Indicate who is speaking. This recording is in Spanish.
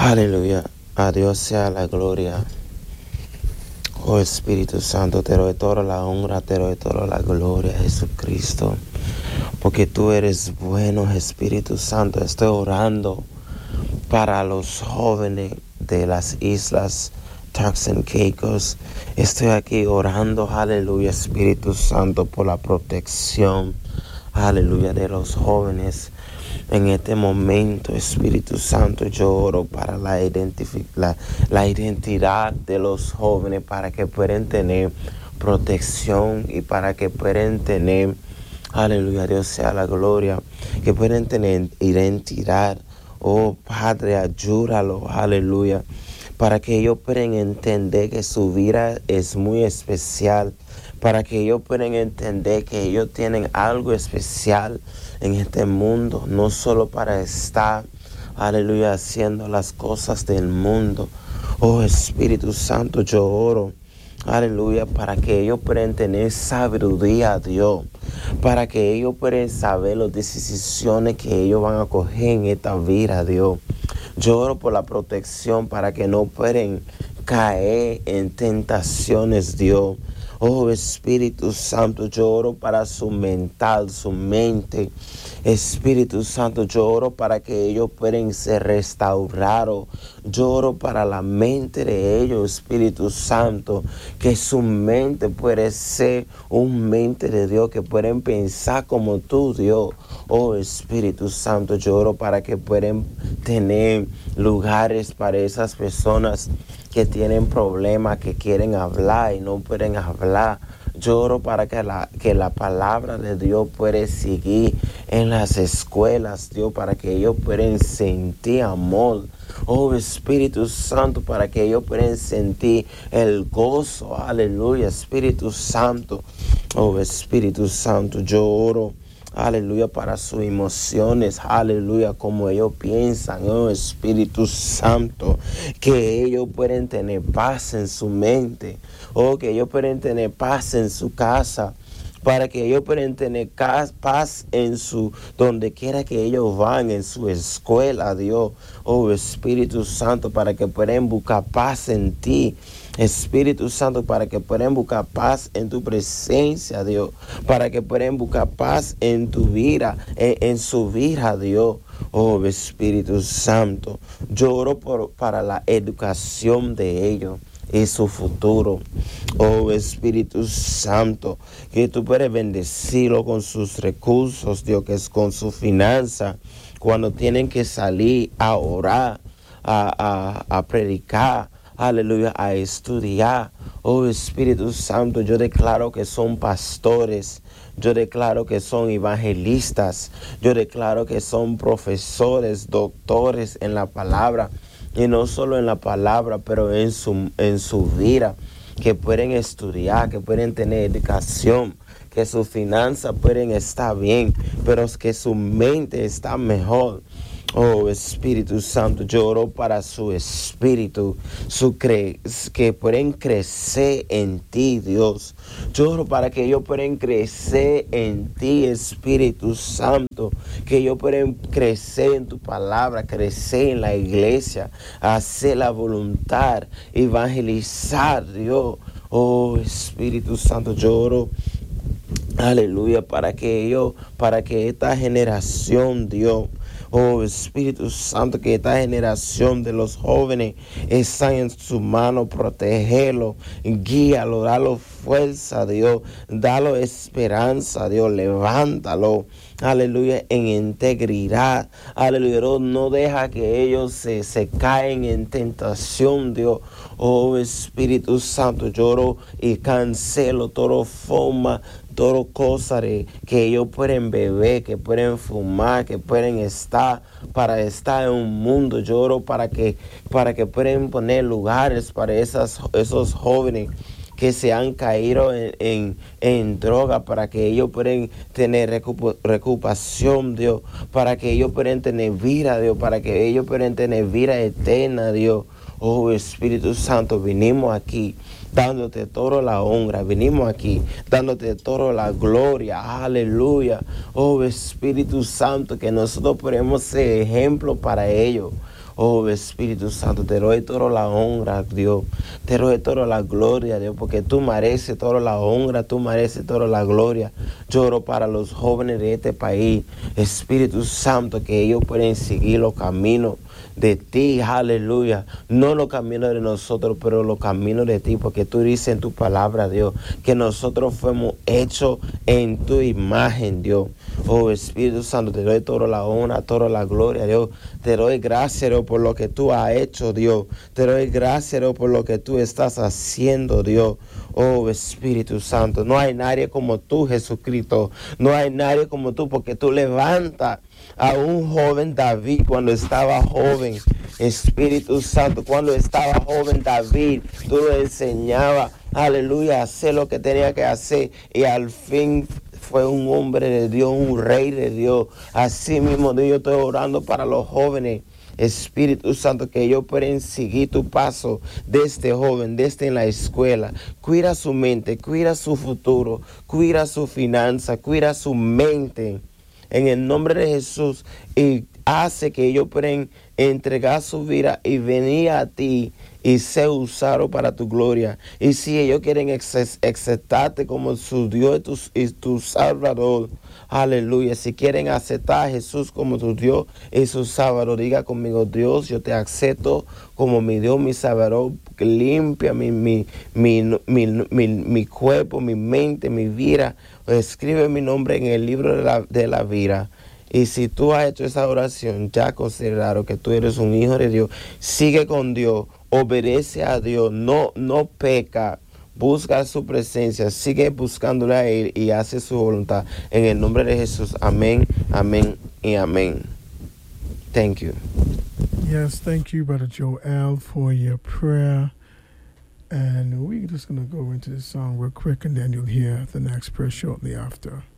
Speaker 1: Aleluya. A Dios sea la gloria. Oh Espíritu Santo, te doy toda la honra, te doy toda la gloria, Jesucristo. Porque tú eres bueno, Espíritu Santo. Estoy orando para los jóvenes de las islas Turks and Caicos. Estoy aquí orando, aleluya, Espíritu Santo, por la protección, aleluya, de los jóvenes. En este momento, Espíritu Santo, yo oro para la identidad de los jóvenes, para que puedan tener protección y para que puedan tener, aleluya, Dios sea la gloria, que puedan tener identidad. Oh Padre, ayúdalo, aleluya, para que ellos puedan entender que su vida es muy especial, para que ellos puedan entender que ellos tienen algo especial en este mundo, no solo para estar, aleluya, haciendo las cosas del mundo. Oh Espíritu Santo, yo oro, aleluya, para que ellos puedan tener sabiduría, Dios, para que ellos puedan saber las decisiones que ellos van a coger en esta vida, Dios. Yo oro por la protección para que no puedan caer en tentaciones, Dios. Oh Espíritu Santo, yo oro para su mental, su mente. Espíritu Santo, yo oro para que ellos puedan ser restaurados. Yo oro para la mente de ellos, Espíritu Santo, que su mente puede ser un mente de Dios, que pueden pensar como tú, Dios. Oh Espíritu Santo, yo oro para que puedan tener lugares para esas personas que tienen problemas, que quieren hablar y no pueden hablar. Yo oro para que la palabra de Dios pueda seguir en las escuelas, Dios, para que ellos puedan sentir amor. Oh Espíritu Santo, para que ellos puedan sentir el gozo. Aleluya, Espíritu Santo. Oh Espíritu Santo, yo oro, aleluya, para sus emociones, aleluya, como ellos piensan, oh Espíritu Santo, que ellos pueden tener paz en su mente, oh, que ellos pueden tener paz en su casa, para que ellos puedan tener paz en donde quiera que ellos van, en su escuela, Dios, oh Espíritu Santo, para que puedan buscar paz en ti. Espíritu Santo, para que puedan buscar paz en tu presencia, Dios, para que puedan buscar paz en tu vida, en su vida, Dios. Oh Espíritu Santo, yo oro para la educación de ellos y su futuro. Oh Espíritu Santo, que tú puedes bendecirlo con sus recursos, Dios, que es con su finanza, cuando tienen que salir a orar, a predicar, aleluya, a estudiar. Oh Espíritu Santo, yo declaro que son pastores, yo declaro que son evangelistas, yo declaro que son profesores, doctores en la palabra, y no solo en la palabra, pero en su vida, que pueden estudiar, que pueden tener educación, que sus finanzas pueden estar bien, pero que su mente está mejor. Oh Espíritu Santo, yo oro para su espíritu, que pueden crecer en ti, Dios. Yo oro para que ellos puedan crecer en ti, Espíritu Santo, que ellos puedan crecer en tu palabra, crecer en la iglesia, hacer la voluntad, evangelizar, Dios. Oh Espíritu Santo, yo oro, aleluya, para que esta generación, Dios, oh Espíritu Santo, que esta generación de los jóvenes está en su mano, protegerlo, guíalo, dalo fuerza, Dios, dalo esperanza, Dios, levántalo, aleluya, en integridad, aleluya, Dios, no deja que ellos se caen en tentación, Dios. Oh Espíritu Santo, lloro y cancelo toda forma, toda cosa de que ellos pueden beber, que pueden fumar, que pueden estar en un mundo. Lloro para que puedan poner lugares para esos jóvenes que se han caído en droga, para que ellos puedan tener recuperación, Dios, para que ellos puedan tener vida, Dios, para que ellos puedan tener vida eterna, Dios. Oh Espíritu Santo, vinimos aquí dándote toda la honra, vinimos aquí dándote toda la gloria, aleluya. Oh Espíritu Santo, que nosotros podemos ser ejemplo para ellos. Oh Espíritu Santo, te doy toda la honra, Dios. Te doy toda la gloria, Dios, porque tú mereces toda la honra, tú mereces toda la gloria. Lloro para los jóvenes de este país, Espíritu Santo, que ellos pueden seguir los caminos de ti, aleluya. No los caminos de nosotros, pero los caminos de ti, porque tú dices en tu palabra, Dios, que nosotros fuimos hechos en tu imagen, Dios. Oh Espíritu Santo, te doy toda la honra, toda la gloria, Dios. Te doy gracias, Dios, por lo que tú has hecho, Dios. Te doy gracias, Dios, por lo que tú estás haciendo, Dios. Oh Espíritu Santo, no hay nadie como tú, Jesucristo. No hay nadie como tú, porque tú levantas a un joven David cuando estaba joven. Espíritu Santo, cuando estaba joven David, tú le enseñabas, aleluya, a hacer lo que tenía que hacer, y al fin fue un hombre de Dios, un rey de Dios. Así mismo, Dios, yo estoy orando para los jóvenes, Espíritu Santo, que ellos pueden seguir tu paso de este joven, desde en la escuela. Cuida su mente, cuida su futuro, cuida su finanza, cuida su mente. En el nombre de Jesús, y hace que ellos puedan entregar su vida y venir a ti y ser usados para tu gloria. Y si ellos quieren aceptarte como su Dios y tu Salvador, aleluya. Si quieren aceptar a Jesús como tu Dios y su Salvador, diga conmigo: Dios, yo te acepto como mi Dios, mi Salvador. Limpia mi cuerpo, mi mente, mi vida. Escribe mi nombre en el libro de la vida. Y si tú has hecho esa oración, ya consideraron que tú eres un hijo de Dios. Sigue con Dios, obedece a Dios, no peca. Busca su presencia, sigue buscándole a Él y hace su voluntad. En el nombre de Jesús, amén, amén y amén. Thank you.
Speaker 2: Yes, thank you, Brother Joel, for your prayer. And we're just going to go into the song real quick, and then you'll hear the next prayer shortly after.